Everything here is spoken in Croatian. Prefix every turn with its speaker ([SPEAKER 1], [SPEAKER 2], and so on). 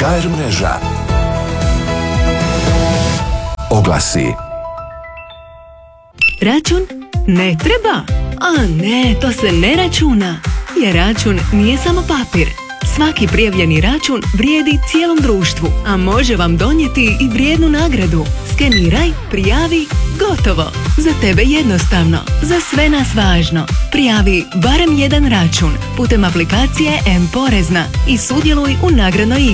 [SPEAKER 1] HR mreža. Oglasi.
[SPEAKER 2] Račun? Ne treba? A ne, to se ne računa. Jer račun nije samo papir. Svaki prijavljeni račun vrijedi cijelom društvu, a može vam donijeti i vrijednu nagradu. Skeniraj, prijavi, gotovo. Za tebe jednostavno, za sve nas važno. Prijavi barem jedan račun putem aplikacije M-Porezna i sudjeluj u nagradnoj igri.